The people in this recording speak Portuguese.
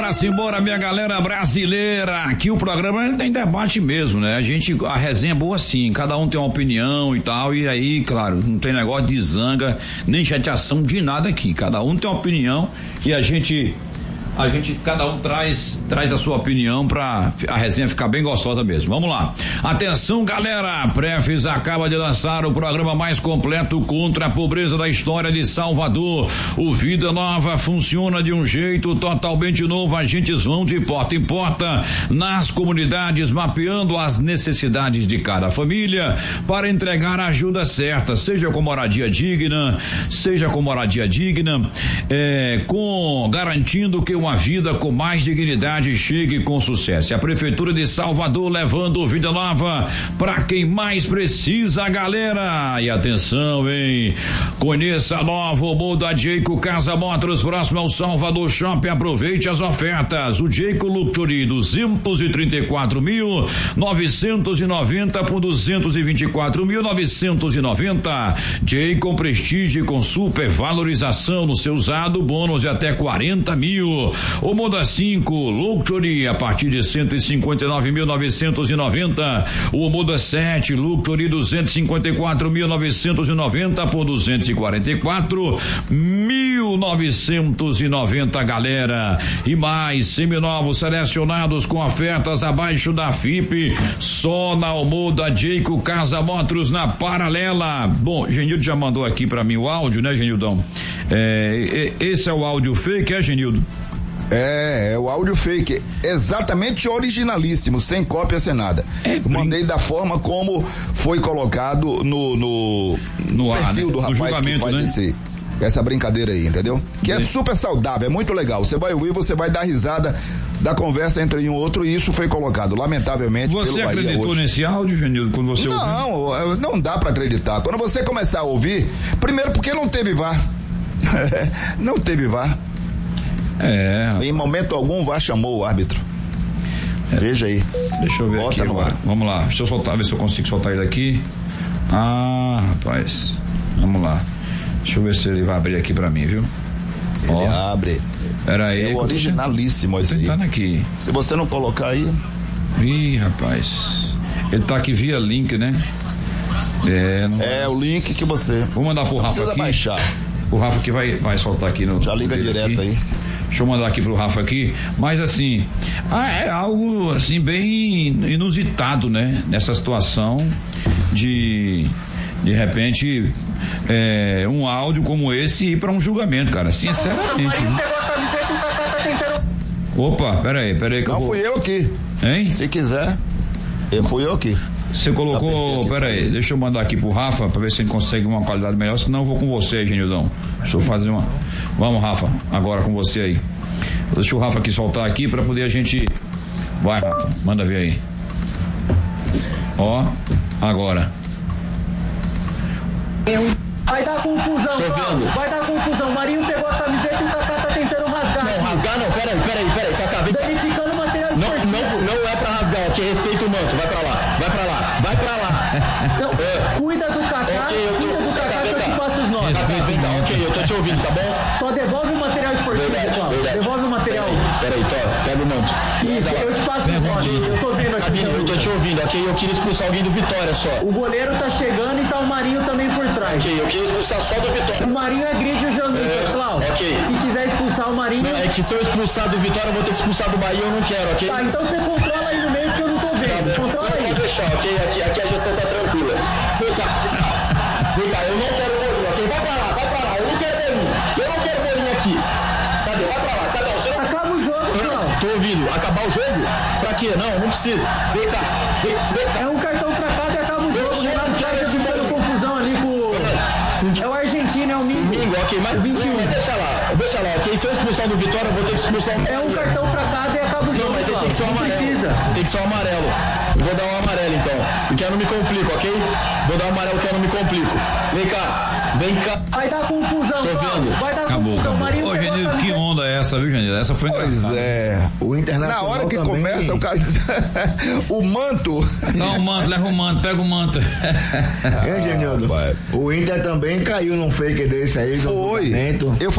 Simbora, minha galera brasileira. Aqui o programa tem debate mesmo, né? A resenha é boa sim, cada um tem uma opinião e tal, e aí, claro, não tem negócio de zanga, nem chateação de nada aqui. Cada um tem uma opinião e cada um traz a sua opinião pra a resenha ficar bem gostosa mesmo. Vamos lá. Atenção, galera. A Prefis acaba de lançar o programa mais completo contra a pobreza da história de Salvador. O Vida Nova funciona de um jeito totalmente novo. Agentes vão de porta em porta nas comunidades, mapeando as necessidades de cada família para entregar a ajuda certa, seja com moradia digna, garantindo que uma vida com mais dignidade chegue com sucesso. A Prefeitura de Salvador levando Vida Nova para quem mais precisa, galera. E atenção, hein? Conheça a nova Omo da Jayco Casa Motors, próximo ao Salvador Shopping. Aproveite as ofertas. O Jayco Luxury 234.990 por 224.990. Jayco Prestige com super valorização no seu usado, bônus de até 40 mil. O Moda 5 Luxury a partir de 159.990. O Moda 7 Luxury 254.990 por 244.990, galera. E mais seminovos selecionados com ofertas abaixo da FIP, só na Moda Jayco Casa Motors, na Paralela. Bom, Genildo já mandou aqui pra mim o áudio, né, Genildão? Esse é o áudio fake, Genildo? É o áudio fake, exatamente originalíssimo, sem cópia, sem nada. Mandei da forma como foi colocado no perfil, né? Do rapaz que faz, né? Essa brincadeira aí, entendeu? Que é super saudável, é muito legal. Você vai ouvir, você vai dar risada da conversa entre um e outro, e isso foi colocado, lamentavelmente, pelo Bahia. Você acreditou nesse áudio, Genildo, quando você ouviu? Não dá pra acreditar. Quando você começar a ouvir, primeiro porque não teve VAR. Não teve VAR. Em momento algum o VAR chamou o árbitro. Veja aí. Deixa eu ver. Bota aqui agora. Vamos lá, deixa eu soltar, ver se eu consigo soltar ele aqui. Rapaz, vamos lá. Deixa eu ver se ele vai abrir aqui pra mim, viu? Ele abre. Pera aí. É originalíssimo esse aí. Tentando aqui. Se você não colocar aí. Ih, rapaz. Ele tá aqui via link, né? O link que você. Vou mandar pro Rafa aqui. Precisa baixar. O Rafa que vai soltar aqui no. Já liga direto aqui. Aí. Deixa eu mandar aqui pro Rafa aqui, mas assim, é algo assim bem inusitado, né? Nessa situação de repente, um áudio como esse ir pra um julgamento, cara, sinceramente. Opa, peraí. Não fui eu aqui. Hein? Se quiser, fui eu aqui. Você colocou, peraí, deixa eu mandar aqui pro Rafa pra ver se ele consegue uma qualidade melhor, senão eu vou com você, Genildão. Deixa eu fazer uma. Vamos, Rafa, agora com você aí. Deixa o Rafa aqui soltar aqui pra poder a gente. Vai, Rafa, manda ver aí. Ó, agora. Vai dar confusão, Paulo. Vai dar confusão. Marinho pegou a camiseta e o Kaká tá tentando rasgar. Não, rasgar não, peraí, Kaká. Danificando o material esportivo. Não é pra rasgar, ok? Respeita o manto, vai pra lá. Não, cuida do Kaká, que eu te passo os nomes. Ok, eu tô te ouvindo, tá bom? Só devolve o material esportivo, Paulo. Devolve o material. Peraí, pega o manto. Isso, eu te passo os nomes. Eu tô vendo aqui. Eu tô te ouvindo, ok? Eu queria expulsar alguém do Vitória só. O goleiro tá chegando e tá o Marinho também por trás. Ok, eu queria expulsar só do Vitória. O Marinho agride o Jean Lucas, Cláudio. Ok. Se quiser expulsar o Marinho. Não, é que se eu expulsar do Vitória, eu vou ter que expulsar do Bahia, eu não quero, ok? Tá, então você controla aí no meio que eu não tô vendo. Controla aí. Pode deixar, ok? Aqui a gestão tá tranquila. Vem cá, eu não quero bolinha, ok? Vai pra lá, eu não quero bolinha aqui. Cadê? Vai pra lá, cadê? Acaba o jogo, Cláudio. Tô ouvindo, acabar o jogo? Pra quê? Não precisa. Vem cá. É um cartão pra cada e acaba o jogo. O Renato tá recebendo confusão ali com é o argentino, é o Mingo. Ok, mas 21. Deixa lá, ok? Se eu expulsar do Vitória, eu vou ter que expulsar o... É um cartão pra cada e acaba o jogo. Não, mas ele tem que ser um amarelo. Precisa. Tem que ser um amarelo. Eu vou dar um amarelo então, porque eu não me complico, ok? Vou dar um amarelo que eu não me complico. Vem cá. Vai dar confusão, Cláudio. Vai dar confusão. Acabou. Ô, Genildo, que onda é essa, viu, Genildo? Essa foi engraçada. Pois é. O Internacional na hora que também... começa, o cara... o manto... Não, o manto, leva o manto, pega o manto. Genildo? O Inter também caiu num fake desse aí. Foi.